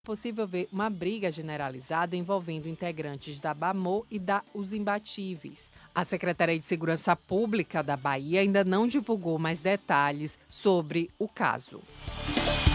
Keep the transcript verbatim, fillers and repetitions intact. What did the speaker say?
Possível ver uma briga generalizada envolvendo integrantes da Bamô e da Os Imbatíveis. A Secretaria de Segurança Pública da Bahia ainda não divulgou mais detalhes sobre o caso.